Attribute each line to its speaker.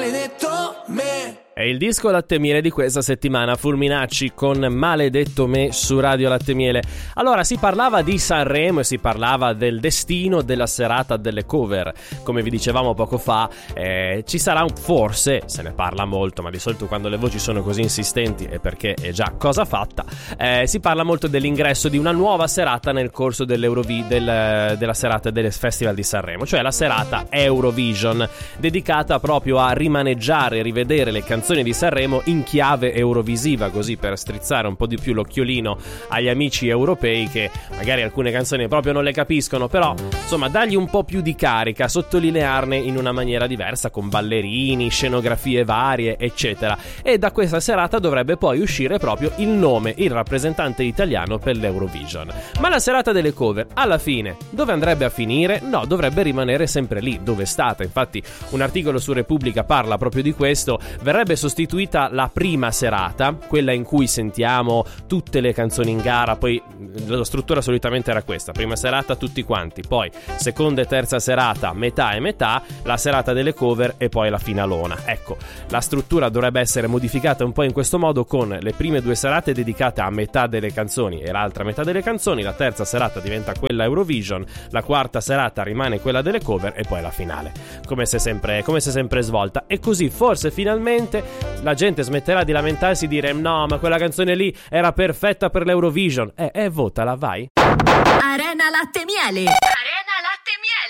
Speaker 1: maledetto me.
Speaker 2: È il disco Latte Miele di questa settimana, Fulminacci con Maledetto Me su Radio Latte Miele. Allora, si parlava di Sanremo e si parlava del destino della serata delle cover. Come vi dicevamo poco fa, ci sarà forse, se ne parla molto, ma di solito quando le voci sono così insistenti è perché è già cosa fatta, si parla molto dell'ingresso di una nuova serata nel corso della serata del Festival di Sanremo, cioè la serata Eurovision, dedicata proprio a rimaneggiare e rivedere le canzoni di Sanremo in chiave eurovisiva, così per strizzare un po' di più l'occhiolino agli amici europei che magari alcune canzoni proprio non le capiscono, però insomma dargli un po' più di carica, sottolinearne in una maniera diversa con ballerini, scenografie varie eccetera. E da questa serata dovrebbe poi uscire proprio il rappresentante italiano per l'Eurovision. Ma la serata delle cover alla fine dove andrebbe a finire? No, dovrebbe rimanere sempre lì dove è stata. Infatti un articolo su Repubblica parla proprio di questo. Verrebbe sostituita la prima serata, quella in cui sentiamo tutte le canzoni in gara, poi la struttura solitamente era questa: prima serata tutti quanti, poi seconda e terza serata metà e metà, la serata delle cover e poi la finalona. Ecco, la struttura dovrebbe essere modificata un po' in questo modo, con le prime due serate dedicate a metà delle canzoni e l'altra metà delle canzoni, la terza serata diventa quella Eurovision, la quarta serata rimane quella delle cover e poi la finale, come se sempre svolta. E così forse finalmente la gente smetterà di lamentarsi e dire no, ma quella canzone lì era perfetta per l'Eurovision. Votala, vai.
Speaker 3: Arena Latte Miele. Arena Latte Miele.